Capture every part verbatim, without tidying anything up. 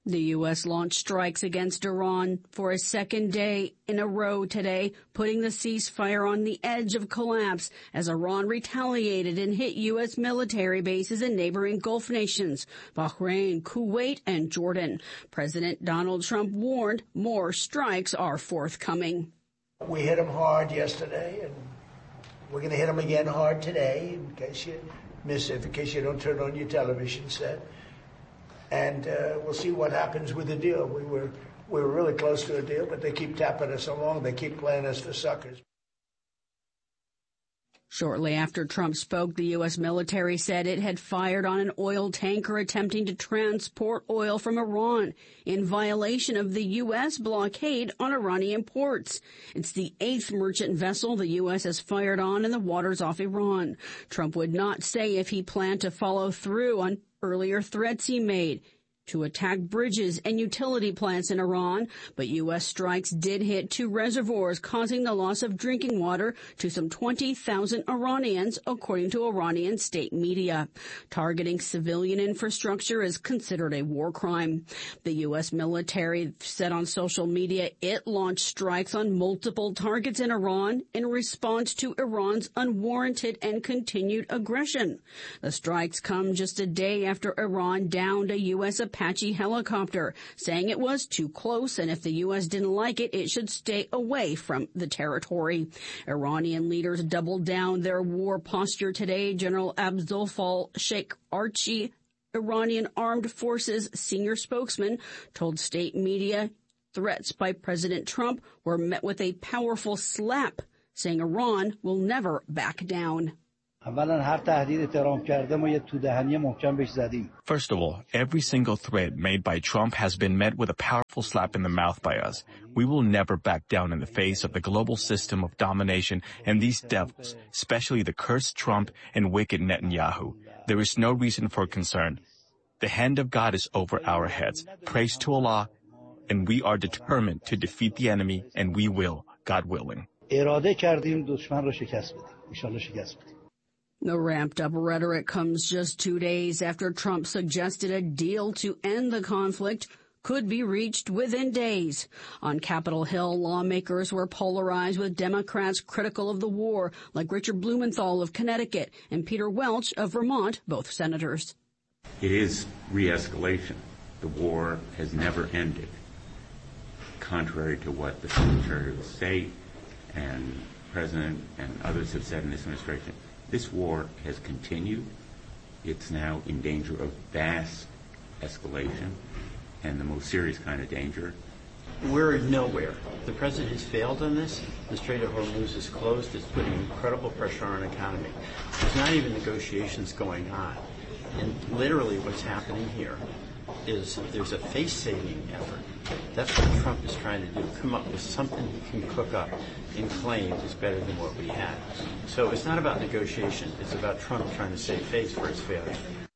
The U S launched strikes against Iran for a second day in a row today, putting the ceasefire on the edge of collapse as Iran retaliated and hit U S military bases in neighboring Gulf nations, Bahrain, Kuwait, and Jordan. President Donald Trump warned more strikes are forthcoming. We hit them hard yesterday, and we're going to hit them again hard today, in case you miss it, in case you don't turn on your television set. And uh, we'll see what happens with the deal. We were we were really close to a deal, but they keep tapping us along. They keep playing us for suckers. Shortly after Trump spoke, the U S military said it had fired on an oil tanker attempting to transport oil from Iran in violation of the U S blockade on Iranian ports. It's the eighth merchant vessel the U S has fired on in the waters off Iran. Trump would not say if he planned to follow through on earlier threats he made to attack bridges and utility plants in Iran, but U S strikes did hit two reservoirs, causing the loss of drinking water to some twenty thousand Iranians, according to Iranian state media. Targeting civilian infrastructure is considered a war crime. The U S military said on social media it launched strikes on multiple targets in Iran in response to Iran's unwarranted and continued aggression. The strikes come just a day after Iran downed a U S Apache helicopter, saying it was too close and if the U S didn't like it, it should stay away from the territory. Iranian leaders doubled down their war posture today. General Abdulfal Sheikh Archi, Iranian Armed Forces senior spokesman, told state media threats by President Trump were met with a powerful slap, saying Iran will never back down. First of all, every single threat made by Trump has been met with a powerful slap in the mouth by us. We will never back down in the face of the global system of domination and these devils, especially the cursed Trump and wicked Netanyahu. There is no reason for concern. The hand of God is over our heads. Praise to Allah, and we are determined to defeat the enemy, and we will, God willing. The ramped-up rhetoric comes just two days after Trump suggested a deal to end the conflict could be reached within days. On Capitol Hill, lawmakers were polarized, with Democrats critical of the war, like Richard Blumenthal of Connecticut and Peter Welch of Vermont, both senators. It is re-escalation. The war has never ended, contrary to what the Secretary of State and President and others have said in this administration. This war has continued. It's now in danger of vast escalation and the most serious kind of danger. We're nowhere. The president has failed on this. The Strait of Hormuz is closed. It's putting incredible pressure on our economy. There's not even negotiations going on. And literally what's happening here is there's a face-saving effort. That's what Trump is trying to do, come up with something he can cook up and claim is better than what we had. So it's not about negotiation. It's about Trump trying to save face for his failure.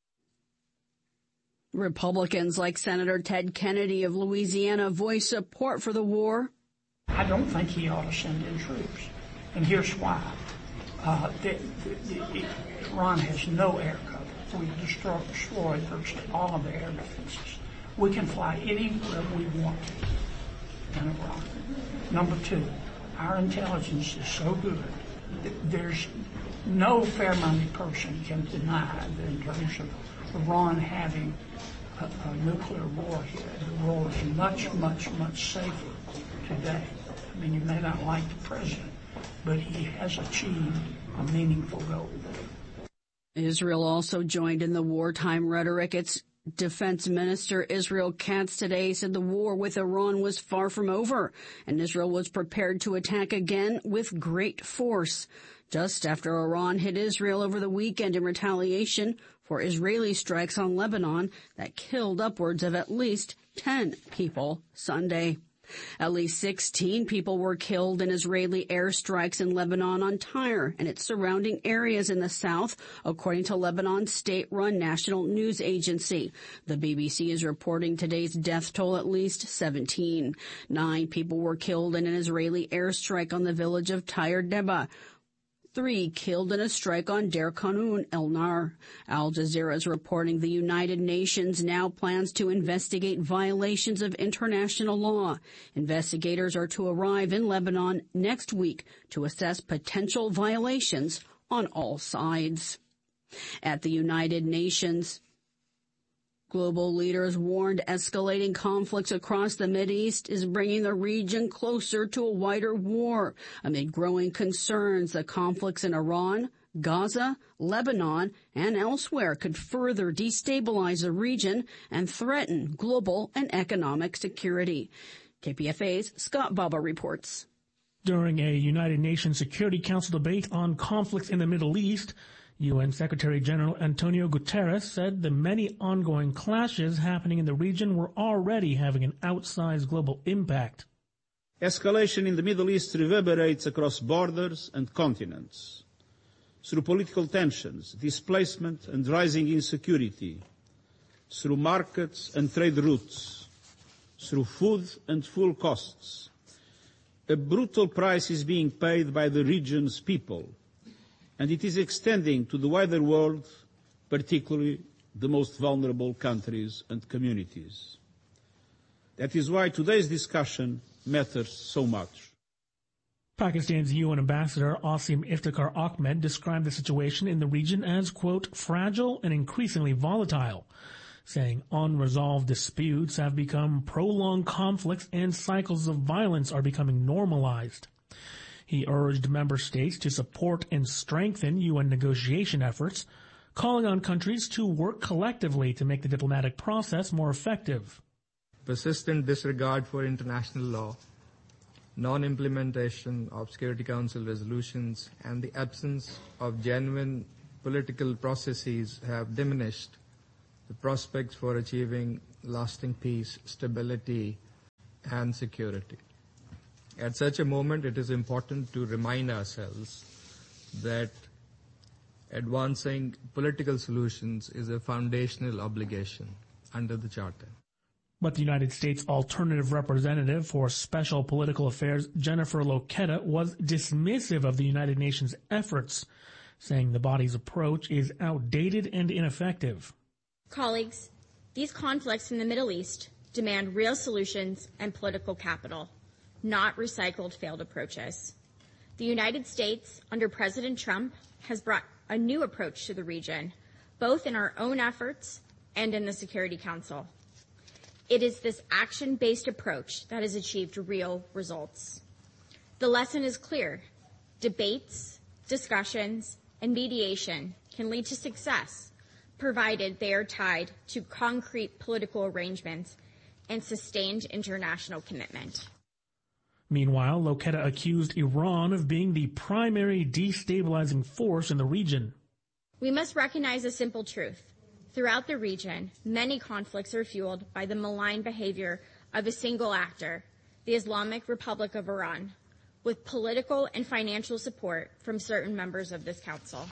Republicans like Senator Ted Kennedy of Louisiana voiced support for the war. I don't think he ought to send in troops, and here's why. Uh, the, the, the, Iran has no air cover. We've destroyed, destroyed virtually all of the air defenses. We can fly anywhere we want to in Iran. Number two, our intelligence is so good that there's no fair-minded person can deny that in terms of Iran having a, a nuclear war here, the world is much, much, much safer today. I mean, you may not like the president, but he has achieved a meaningful goal. Israel also joined in the wartime rhetoric. Its Defense Minister Israel Katz today said the war with Iran was far from over, and Israel was prepared to attack again with great force. Just after Iran hit Israel over the weekend in retaliation for Israeli strikes on Lebanon that killed upwards of at least ten people Sunday. At least sixteen people were killed in Israeli airstrikes in Lebanon on Tyre and its surrounding areas in the south, according to Lebanon's state-run national news agency. The B B C is reporting today's death toll at least seventeen. Nine people were killed in an Israeli airstrike on the village of Tyre Deba, three killed in a strike on Deir Qanun, El Nar. Al Jazeera is reporting the United Nations now plans to investigate violations of international law. Investigators are to arrive in Lebanon next week to assess potential violations on all sides. At the United Nations, global leaders warned escalating conflicts across the Mideast is bringing the region closer to a wider war. Amid growing concerns, the conflicts in Iran, Gaza, Lebanon, and elsewhere could further destabilize the region and threaten global and economic security. K P F A's Scott Bubba reports. During a United Nations Security Council debate on conflicts in the Middle East, U N Secretary General Antonio Guterres said the many ongoing clashes happening in the region were already having an outsized global impact. Escalation in the Middle East reverberates across borders and continents. Through political tensions, displacement and rising insecurity, through markets and trade routes, through food and fuel costs, a brutal price is being paid by the region's people, and it is extending to the wider world, particularly the most vulnerable countries and communities. That is why today's discussion matters so much. Pakistan's U N Ambassador Asim Iftikhar Ahmed described the situation in the region as, quote, fragile and increasingly volatile, saying unresolved disputes have become prolonged conflicts and cycles of violence are becoming normalized. He urged member states to support and strengthen U N negotiation efforts, calling on countries to work collectively to make the diplomatic process more effective. Persistent disregard for international law, non-implementation of Security Council resolutions, and the absence of genuine political processes have diminished the prospects for achieving lasting peace, stability, and security. At such a moment, it is important to remind ourselves that advancing political solutions is a foundational obligation under the Charter. But the United States Alternative Representative for Special Political Affairs, Jennifer Loketta, was dismissive of the United Nations' efforts, saying the body's approach is outdated and ineffective. Colleagues, these conflicts in the Middle East demand real solutions and political capital, not recycled failed approaches. The United States, under President Trump, has brought a new approach to the region, both in our own efforts and in the Security Council. It is this action-based approach that has achieved real results. The lesson is clear. Debates, discussions, and mediation can lead to success, provided they are tied to concrete political arrangements and sustained international commitment. Meanwhile, Loketta accused Iran of being the primary destabilizing force in the region. We must recognize a simple truth. Throughout the region, many conflicts are fueled by the malign behavior of a single actor, the Islamic Republic of Iran, with political and financial support from certain members of this council.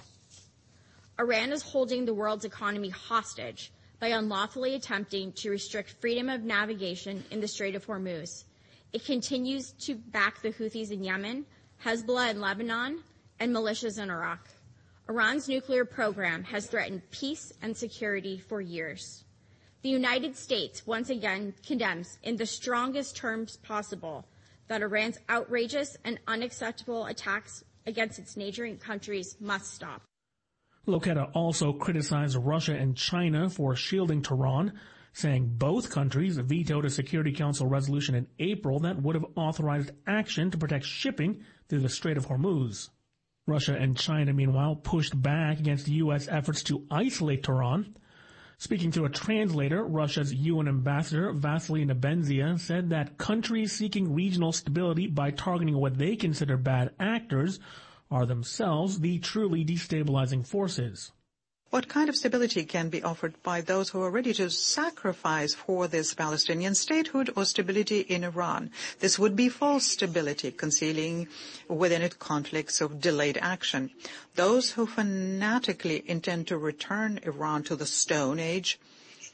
Iran is holding the world's economy hostage by unlawfully attempting to restrict freedom of navigation in the Strait of Hormuz. It continues to back the Houthis in Yemen, Hezbollah in Lebanon, and militias in Iraq. Iran's nuclear program has threatened peace and security for years. The United States once again condemns in the strongest terms possible that Iran's outrageous and unacceptable attacks against its neighboring countries must stop. Loketta also criticized Russia and China for shielding Tehran, saying both countries vetoed a Security Council resolution in April that would have authorized action to protect shipping through the Strait of Hormuz. Russia and China, meanwhile, pushed back against U S efforts to isolate Tehran. Speaking through a translator, Russia's U N ambassador, Vasily Nebenzia, said that countries seeking regional stability by targeting what they consider bad actors are themselves the truly destabilizing forces. What kind of stability can be offered by those who are ready to sacrifice for this Palestinian statehood or stability in Iran? This would be false stability, concealing within it conflicts of delayed action. Those who fanatically intend to return Iran to the Stone Age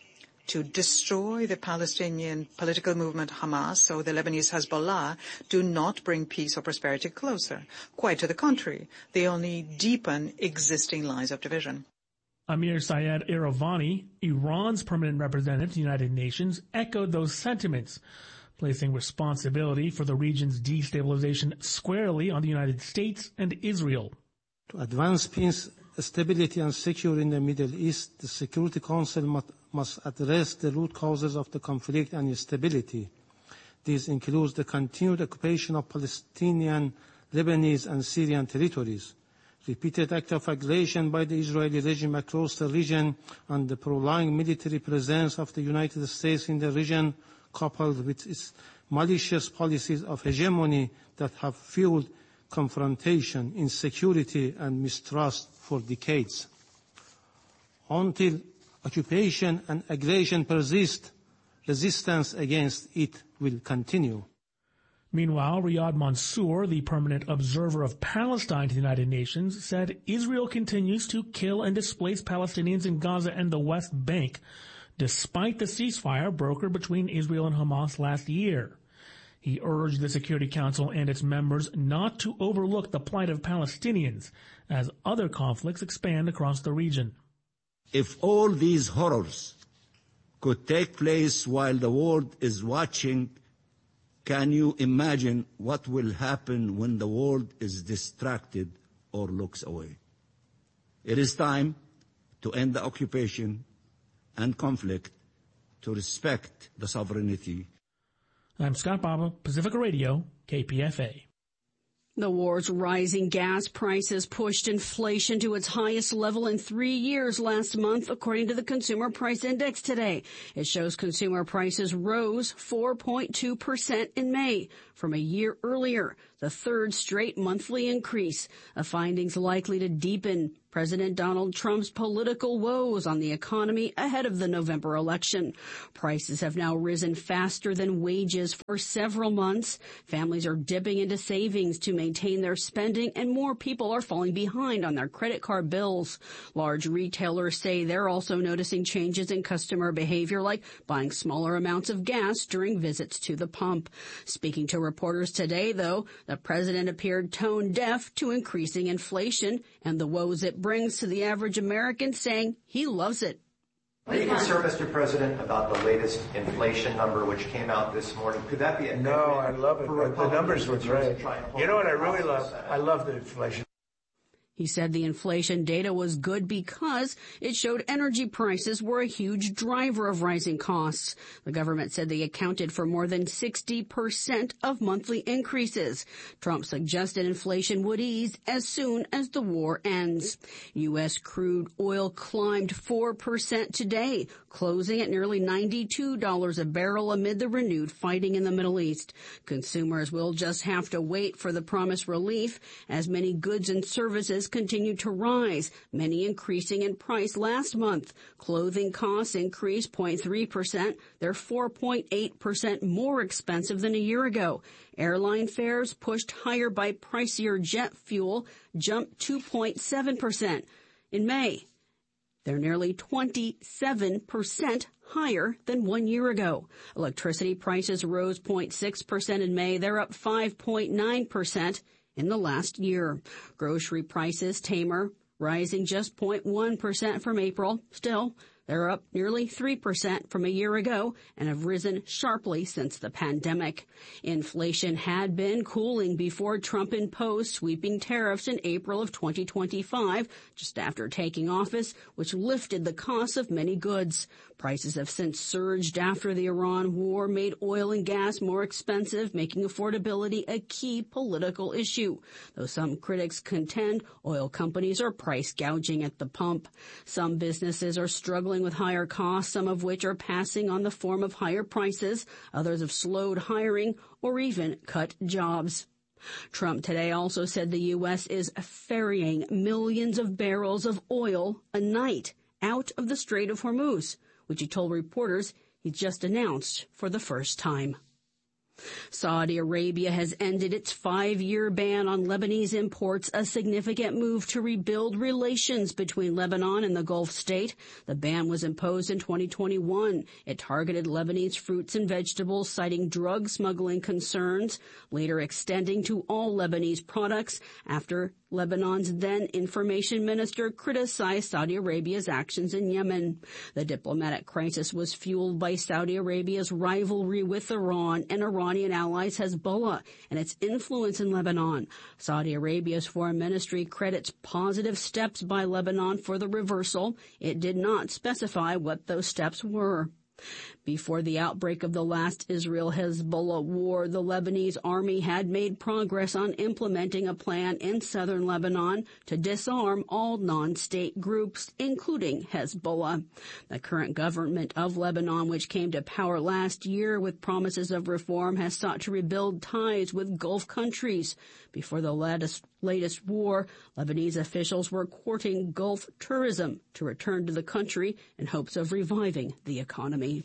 to destroy the Palestinian political movement Hamas or the Lebanese Hezbollah do not bring peace or prosperity closer. Quite to the contrary, they only deepen existing lines of division. Amir Syed Iravani, Iran's permanent representative to the United Nations, echoed those sentiments, placing responsibility for the region's destabilization squarely on the United States and Israel. To advance peace, stability and security in the Middle East, the Security Council must address the root causes of the conflict and instability. These include the continued occupation of Palestinian, Lebanese and Syrian territories, repeated acts of aggression by the Israeli regime across the region, and the prolonged military presence of the United States in the region, coupled with its malicious policies of hegemony that have fueled confrontation, insecurity and mistrust for decades. Until occupation and aggression persist, resistance against it will continue. Meanwhile, Riyad Mansour, the permanent observer of Palestine to the United Nations, said Israel continues to kill and displace Palestinians in Gaza and the West Bank, despite the ceasefire brokered between Israel and Hamas last year. He urged the Security Council and its members not to overlook the plight of Palestinians as other conflicts expand across the region. If all these horrors could take place while the world is watching, can you imagine what will happen when the world is distracted or looks away? It is time to end the occupation and conflict, to respect the sovereignty. I'm Scott Baba, Pacifica Radio, K P F A. The war's rising gas prices pushed inflation to its highest level in three years last month, according to the Consumer Price Index today. It shows consumer prices rose four point two percent in May from a year earlier, the third straight monthly increase. A finding's likely to deepen President Donald Trump's political woes on the economy ahead of the November election. Prices have now risen faster than wages for several months. Families are dipping into savings to maintain their spending, and more people are falling behind on their credit card bills. Large retailers say they're also noticing changes in customer behavior, like buying smaller amounts of gas during visits to the pump. Speaking to reporters today, though, the president appeared tone deaf to increasing inflation and the woes it brings to the average American, saying he loves it. Are you concerned, Mister President, about the latest inflation number which came out this morning? Could that be a no? I love it. The numbers were great. You know what I really love? I love the inflation. He said the inflation data was good because it showed energy prices were a huge driver of rising costs. The government said they accounted for more than sixty percent of monthly increases. Trump suggested inflation would ease as soon as the war ends. U S crude oil climbed four percent today, closing at nearly ninety-two dollars a barrel amid the renewed fighting in the Middle East. Consumers will just have to wait for the promised relief as many goods and services continue to rise, many increasing in price last month. Clothing costs increased zero point three percent. They're four point eight percent more expensive than a year ago. Airline fares pushed higher by pricier jet fuel jumped two point seven percent. In May, they're nearly twenty-seven percent higher than one year ago. Electricity prices rose zero point six percent in May. They're up five point nine percent in the last year. Grocery prices tamer, rising just zero point one percent from April. Still, they're up nearly three percent from a year ago and have risen sharply since the pandemic. Inflation had been cooling before Trump imposed sweeping tariffs in April of twenty twenty-five, just after taking office, which lifted the cost of many goods. Prices have since surged after the Iran war made oil and gas more expensive, making affordability a key political issue. Though some critics contend oil companies are price gouging at the pump. Some businesses are struggling with higher costs, some of which are passing on the form of higher prices. Others have slowed hiring or even cut jobs. Trump today also said the U S is ferrying millions of barrels of oil a night out of the Strait of Hormuz, which he told reporters he just announced for the first time. Saudi Arabia has ended its five-year ban on Lebanese imports, a significant move to rebuild relations between Lebanon and the Gulf state. The ban was imposed in twenty twenty-one. It targeted Lebanese fruits and vegetables, citing drug smuggling concerns, later extending to all Lebanese products after Lebanon's then information minister criticized Saudi Arabia's actions in Yemen. The diplomatic crisis was fueled by Saudi Arabia's rivalry with Iran and Iranian allies Hezbollah and its influence in Lebanon. Saudi Arabia's foreign ministry credits positive steps by Lebanon for the reversal. It did not specify what those steps were. Before the outbreak of the last Israel-Hezbollah war, the Lebanese army had made progress on implementing a plan in southern Lebanon to disarm all non-state groups, including Hezbollah. The current government of Lebanon, which came to power last year with promises of reform, has sought to rebuild ties with Gulf countries. Before the latest, latest war, Lebanese officials were courting Gulf tourism to return to the country in hopes of reviving the economy.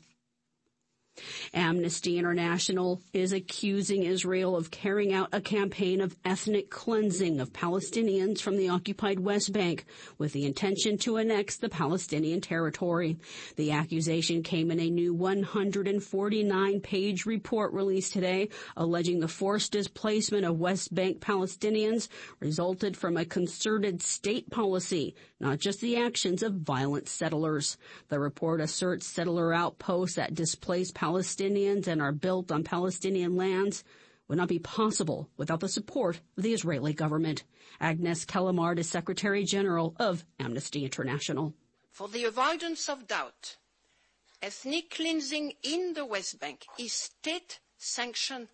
Amnesty International is accusing Israel of carrying out a campaign of ethnic cleansing of Palestinians from the occupied West Bank with the intention to annex the Palestinian territory. The accusation came in a new one hundred forty-nine page report released today, alleging the forced displacement of West Bank Palestinians resulted from a concerted state policy, not just the actions of violent settlers. The report asserts settler outposts that displace Palestinians and are built on Palestinian lands would not be possible without the support of the Israeli government. Agnes Kellemard is Secretary General of Amnesty International. For the avoidance of doubt, ethnic cleansing in the West Bank is state-sanctioned,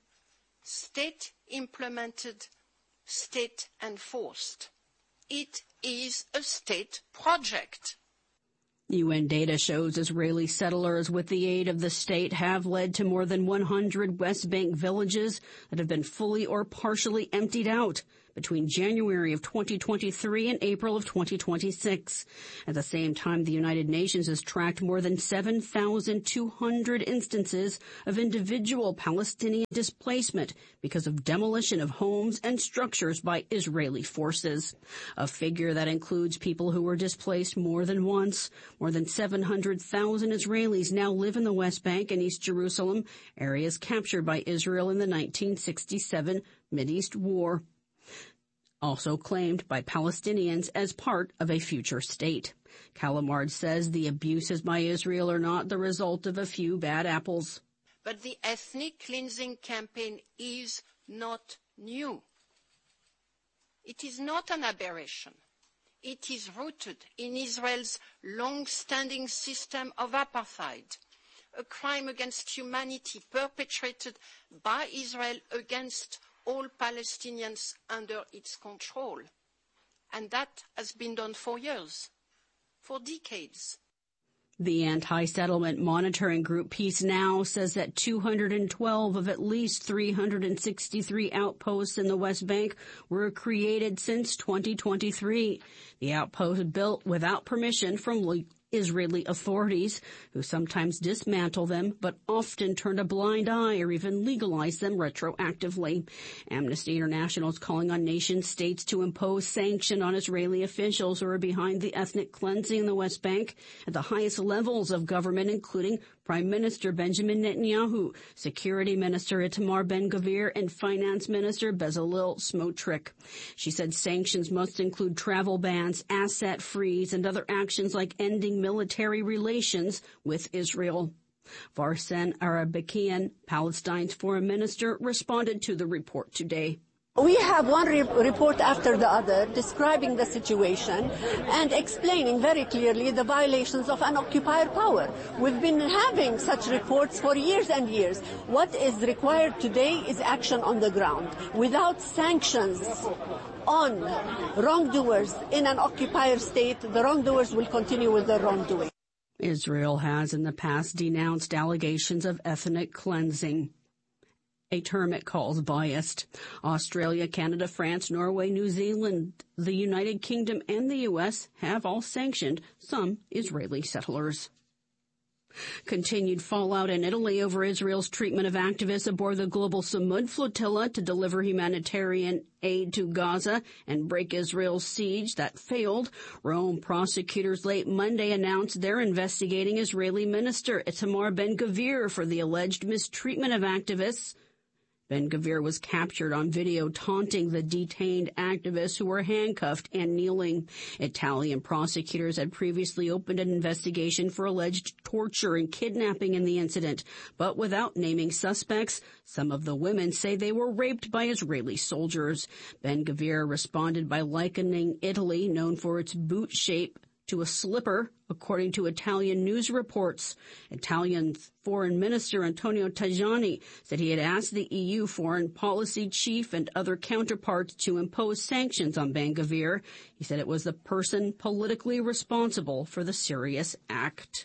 state-implemented, state-enforced. It is a state project. U N data shows Israeli settlers, with the aid of the state, have led to more than one hundred West Bank villages that have been fully or partially emptied out between January of twenty twenty-three and April of twenty twenty-six. At the same time, the United Nations has tracked more than seven thousand two hundred instances of individual Palestinian displacement because of demolition of homes and structures by Israeli forces, a figure that includes people who were displaced more than once. More than seven hundred thousand Israelis now live in the West Bank and East Jerusalem, areas captured by Israel in the nineteen sixty-seven Mideast War, also claimed by Palestinians as part of a future state. Kellemard says the abuses by Israel are not the result of a few bad apples. But the ethnic cleansing campaign is not new. It is not an aberration. It is rooted in Israel's long-standing system of apartheid, a crime against humanity perpetrated by Israel against all Palestinians under its control. And that has been done for years, for decades. The anti-settlement monitoring group Peace Now says that two hundred twelve of at least three hundred sixty-three outposts in the West Bank were created since twenty twenty-three. The outposts built without permission from Israeli authorities, who sometimes dismantle them but often turn a blind eye or even legalize them retroactively. Amnesty International is calling on nation states to impose sanctions on Israeli officials who are behind the ethnic cleansing in the West Bank at the highest levels of government, including Prime Minister Benjamin Netanyahu, Security Minister Itamar Ben-Gvir, and Finance Minister Bezalel Smotrich. She said sanctions must include travel bans, asset freeze, and other actions like ending military relations with Israel. Varsan Arabikian, Palestine's foreign minister, responded to the report today. We have one re- report after the other describing the situation and explaining very clearly the violations of an occupier power. We've been having such reports for years and years. What is required today is action on the ground. Without sanctions on wrongdoers in an occupier state, the wrongdoers will continue with their wrongdoing. Israel has in the past denounced allegations of ethnic cleansing, a term it calls biased. Australia, Canada, France, Norway, New Zealand, the United Kingdom, and the U S have all sanctioned some Israeli settlers. Continued fallout in Italy over Israel's treatment of activists aboard the Global Samud flotilla to deliver humanitarian aid to Gaza and break Israel's siege that failed. Rome prosecutors late Monday announced they're investigating Israeli Minister Itamar Ben-Gvir for the alleged mistreatment of activists. Ben-Gvir was captured on video taunting the detained activists who were handcuffed and kneeling. Italian prosecutors had previously opened an investigation for alleged torture and kidnapping in the incident, but without naming suspects. Some of the women say they were raped by Israeli soldiers. Ben-Gvir responded by likening Italy, known for its boot shape, to a slipper, according to Italian news reports. Italian Foreign Minister Antonio Tajani said he had asked the E U foreign policy chief and other counterparts to impose sanctions on Ben-Gvir. He said it was the person politically responsible for the serious act.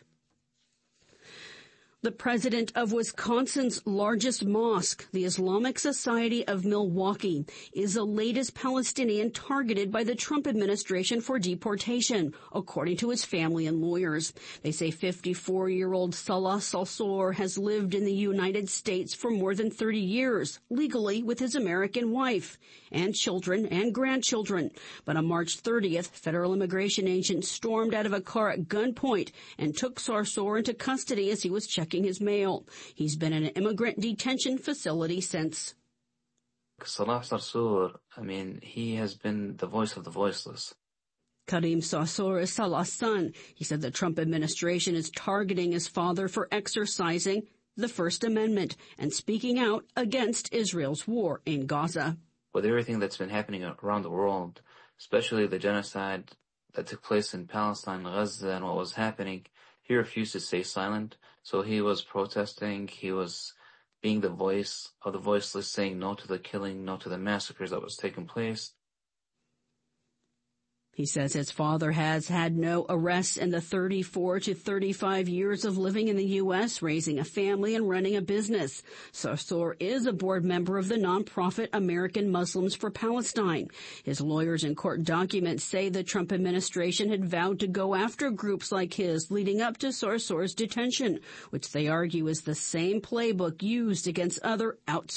The president of Wisconsin's largest mosque, the Islamic Society of Milwaukee, is the latest Palestinian targeted by the Trump administration for deportation, according to his family and lawyers. They say fifty-four-year-old Salah Salsour has lived in the United States for more than thirty years, legally with his American wife, and children and grandchildren. But on March thirtieth, federal immigration agents stormed out of a car at gunpoint and took Sarsour into custody as he was checking his mail. He's been in an immigrant detention facility since. Salah Sarsour, I mean, he has been the voice of the voiceless. Karim Sarsour is Salah's son. He said the Trump administration is targeting his father for exercising the First Amendment and speaking out against Israel's war in Gaza. With everything that's been happening around the world, especially the genocide that took place in Palestine, Gaza, and what was happening, he refused to stay silent. So he was protesting, he was being the voice of the voiceless, saying no to the killing, no to the massacres that was taking place. He says his father has had no arrests in the thirty-four to thirty-five years of living in the U S, raising a family and running a business. Sarsour is a board member of the nonprofit American Muslims for Palestine. His lawyers in court documents say the Trump administration had vowed to go after groups like his leading up to Sarsour's detention, which they argue is the same playbook used against other outspoken